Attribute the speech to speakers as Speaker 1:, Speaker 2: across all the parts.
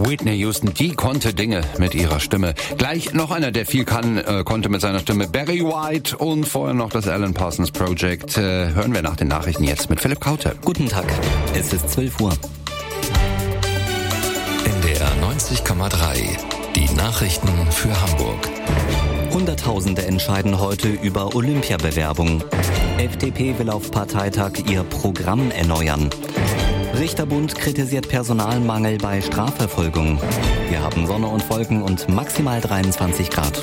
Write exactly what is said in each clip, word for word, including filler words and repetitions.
Speaker 1: Whitney Houston, die konnte Dinge mit ihrer Stimme. Gleich noch einer, der viel kann, äh, konnte mit seiner Stimme, Barry White, und vorher noch das Alan Parsons Project. Äh, hören wir nach den Nachrichten jetzt mit Philipp Kauter.
Speaker 2: Guten Tag, es ist zwölf Uhr.
Speaker 3: N D R neunzig Komma drei, die Nachrichten für Hamburg.
Speaker 2: Hunderttausende entscheiden heute über Olympiabewerbung. F D P will auf Parteitag ihr Programm erneuern. Richterbund kritisiert Personalmangel bei Strafverfolgung. Wir haben Sonne und Wolken und maximal dreiundzwanzig Grad.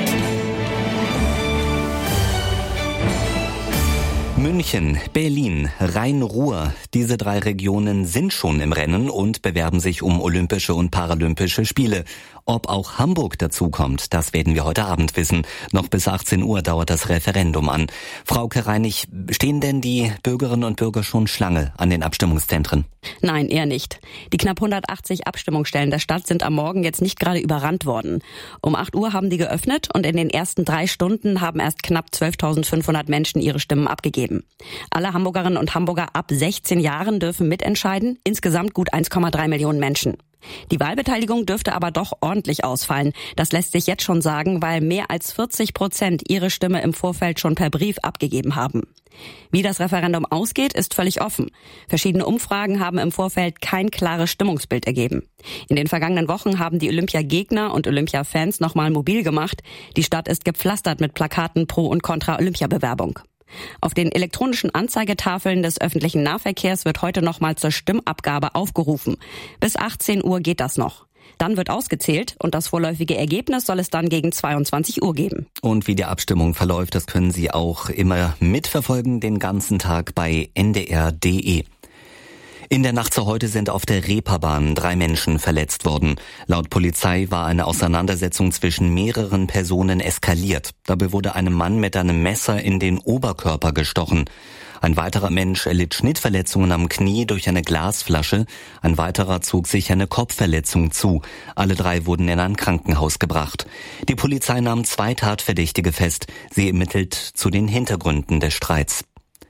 Speaker 2: München, Berlin, Rhein-Ruhr, diese drei Regionen sind schon im Rennen und bewerben sich um Olympische und Paralympische Spiele. Ob auch Hamburg dazukommt, das werden wir heute Abend wissen. Noch bis achtzehn Uhr dauert das Referendum an. Frauke Reinig, stehen denn die Bürgerinnen und Bürger schon Schlange an den Abstimmungszentren?
Speaker 4: Nein, eher nicht. Die knapp hundertachtzig Abstimmungsstellen der Stadt sind am Morgen jetzt nicht gerade überrannt worden. Um acht Uhr haben die geöffnet und in den ersten drei Stunden haben erst knapp zwölftausendfünfhundert Menschen ihre Stimmen abgegeben. Alle Hamburgerinnen und Hamburger ab sechzehn Jahren dürfen mitentscheiden, insgesamt gut eins Komma drei Millionen Menschen. Die Wahlbeteiligung dürfte aber doch ordentlich ausfallen. Das lässt sich jetzt schon sagen, weil mehr als vierzig Prozent ihre Stimme im Vorfeld schon per Brief abgegeben haben. Wie das Referendum ausgeht, ist völlig offen. Verschiedene Umfragen haben im Vorfeld kein klares Stimmungsbild ergeben. In den vergangenen Wochen haben die Olympiagegner und Olympia-Fans nochmal mobil gemacht. Die Stadt ist gepflastert mit Plakaten pro und contra Olympiabewerbung. Auf den elektronischen Anzeigetafeln des öffentlichen Nahverkehrs wird heute nochmal zur Stimmabgabe aufgerufen. Bis achtzehn Uhr geht das noch. Dann wird ausgezählt und das vorläufige Ergebnis soll es dann gegen zweiundzwanzig Uhr geben.
Speaker 2: Und wie die Abstimmung verläuft, das können Sie auch immer mitverfolgen, den ganzen Tag bei N D R punkt D E. In der Nacht zu heute sind auf der Reeperbahn drei Menschen verletzt worden. Laut Polizei war eine Auseinandersetzung zwischen mehreren Personen eskaliert. Dabei wurde einem Mann mit einem Messer in den Oberkörper gestochen. Ein weiterer Mensch erlitt Schnittverletzungen am Knie durch eine Glasflasche. Ein weiterer zog sich eine Kopfverletzung zu. Alle drei wurden in ein Krankenhaus gebracht. Die Polizei nahm zwei Tatverdächtige fest. Sie ermittelt zu den Hintergründen des Streits.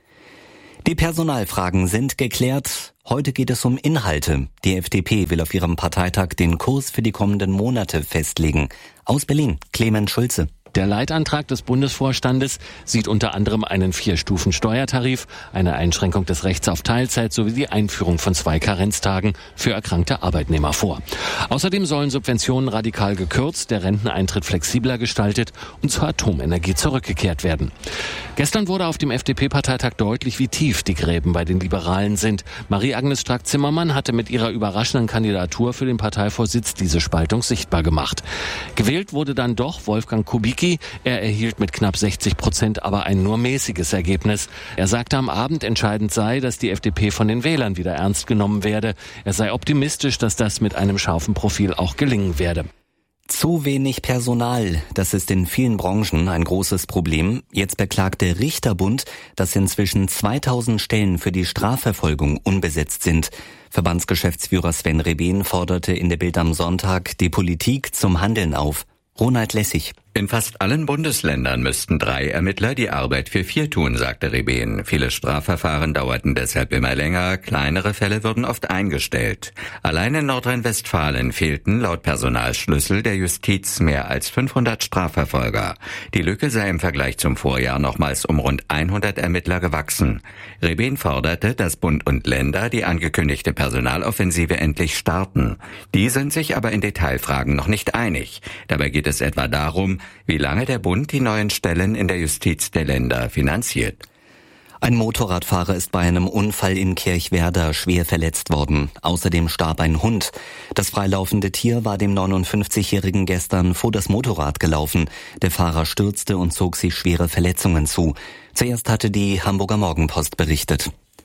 Speaker 2: Die Personalfragen sind geklärt. Heute geht es um Inhalte. Die F D P will auf ihrem Parteitag den Kurs für die kommenden Monate festlegen. Aus Berlin, Clemens Schulze.
Speaker 5: Der Leitantrag des Bundesvorstandes sieht unter anderem einen Vier-Stufen-Steuertarif, eine Einschränkung des Rechts auf Teilzeit sowie die Einführung von zwei Karenztagen für erkrankte Arbeitnehmer vor. Außerdem sollen Subventionen radikal gekürzt, der Renteneintritt flexibler gestaltet und zur Atomenergie zurückgekehrt werden. Gestern wurde auf dem F D P-Parteitag deutlich, wie tief die Gräben bei den Liberalen sind. Marie-Agnes Strack-Zimmermann hatte mit ihrer überraschenden Kandidatur für den Parteivorsitz diese Spaltung sichtbar gemacht. Gewählt wurde dann doch Wolfgang Kubicki. Er erhielt mit knapp sechzig Prozent aber ein nur mäßiges Ergebnis. Er sagte am Abend, entscheidend sei, dass die F D P von den Wählern wieder ernst genommen werde. Er sei optimistisch, dass das mit einem scharfen Profil auch gelingen werde.
Speaker 2: Zu wenig Personal, das ist in vielen Branchen ein großes Problem. Jetzt beklagt der Richterbund, dass inzwischen zweitausend Stellen für die Strafverfolgung unbesetzt sind. Verbandsgeschäftsführer Sven Rebehn forderte in der Bild am Sonntag die Politik zum Handeln auf. Ronald Lessig.
Speaker 6: In fast allen Bundesländern müssten drei Ermittler die Arbeit für vier tun, sagte Rebehn. Viele Strafverfahren dauerten deshalb immer länger, kleinere Fälle wurden oft eingestellt. Allein in Nordrhein-Westfalen fehlten laut Personalschlüssel der Justiz mehr als fünfhundert Strafverfolger. Die Lücke sei im Vergleich zum Vorjahr nochmals um rund hundert Ermittler gewachsen. Rebehn forderte, dass Bund und Länder die angekündigte Personaloffensive endlich starten. Die sind sich aber in Detailfragen noch nicht einig. Dabei geht es etwa darum, wie lange der Bund die neuen Stellen in der Justiz der Länder finanziert.
Speaker 2: Ein Motorradfahrer ist bei einem Unfall in Kirchwerder schwer verletzt worden. Außerdem starb ein Hund. Das freilaufende Tier war dem neunundfünfzigjährigen gestern vor das Motorrad gelaufen. Der Fahrer stürzte und zog sich schwere Verletzungen zu. Zuerst hatte die Hamburger Morgenpost berichtet.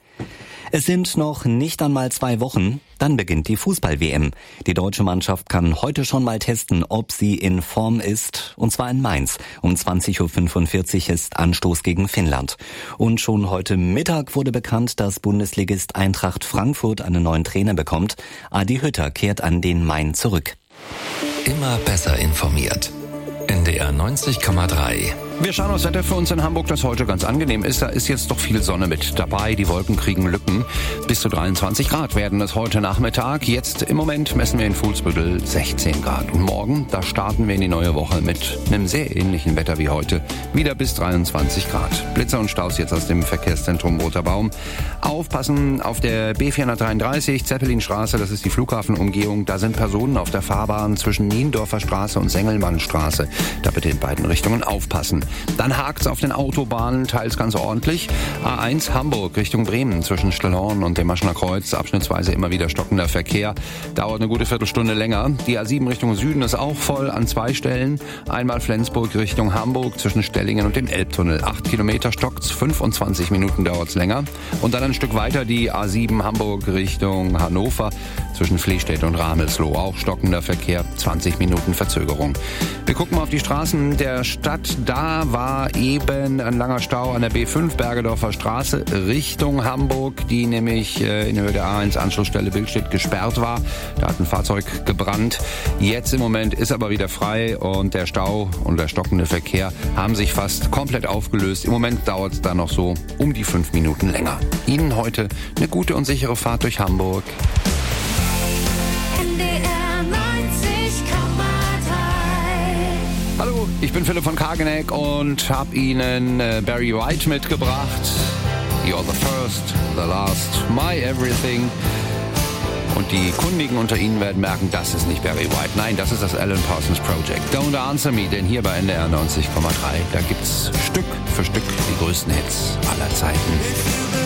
Speaker 2: Es sind noch nicht einmal zwei Wochen, dann beginnt die Fußball-W M. Die deutsche Mannschaft kann heute schon mal testen, ob sie in Form ist, und zwar in Mainz. Um zwanzig Uhr fünfundvierzig ist Anstoß gegen Finnland. Und schon heute Mittag wurde bekannt, dass Bundesligist Eintracht Frankfurt einen neuen Trainer bekommt. Adi Hütter kehrt an den Main zurück.
Speaker 3: Immer besser informiert. N D R neunzig Komma drei
Speaker 1: Wir schauen aufs Wetter für uns in Hamburg, das heute ganz angenehm ist. Da ist jetzt doch viel Sonne mit dabei. Die Wolken kriegen Lücken. Bis zu dreiundzwanzig Grad werden es heute Nachmittag. Jetzt im Moment messen wir in Fuhlsbüttel sechzehn Grad. Und morgen, da starten wir in die neue Woche mit einem sehr ähnlichen Wetter wie heute. Wieder bis dreiundzwanzig Grad. Blitzer und Staus jetzt aus dem Verkehrszentrum Roter Baum. Aufpassen auf der B vierhundertdreiunddreißig, Zeppelinstraße, das ist die Flughafenumgehung. Da sind Personen auf der Fahrbahn zwischen Niendorfer Straße und Sengelmannstraße. Da bitte in beiden Richtungen aufpassen. Dann hakt's auf den Autobahnen, teils ganz ordentlich. A eins Hamburg Richtung Bremen zwischen Stellhorn und dem Maschener Kreuz. Abschnittsweise immer wieder stockender Verkehr. Dauert eine gute Viertelstunde länger. Die A sieben Richtung Süden ist auch voll an zwei Stellen. Einmal Flensburg Richtung Hamburg zwischen Stellingen und dem Elbtunnel. Acht Kilometer stockt's, fünfundzwanzig Minuten dauert's länger. Und dann ein Stück weiter die A sieben Hamburg Richtung Hannover zwischen Flehstedt und Ramelsloh. Auch stockender Verkehr, zwanzig Minuten Verzögerung. Wir gucken mal auf die Straßen der Stadt. Da war eben ein langer Stau an der B fünf Bergedorfer Straße Richtung Hamburg, die nämlich in der Höhe der A eins Anschlussstelle Billstedt gesperrt war. Da hat ein Fahrzeug gebrannt. Jetzt im Moment ist aber wieder frei und der Stau und der stockende Verkehr haben sich fast komplett aufgelöst. Im Moment dauert es da noch so um die fünf Minuten länger. Ihnen heute eine gute und sichere Fahrt durch Hamburg. Hallo, ich bin Philipp von Kageneck und habe Ihnen äh, Barry White mitgebracht. You're the first, the last, my everything. Und die Kundigen unter Ihnen werden merken, das ist nicht Barry White. Nein, das ist das Alan Parsons Project. Don't Answer Me, denn hier bei N D R neunzig Komma drei, da gibt's Stück für Stück die größten Hits aller Zeiten.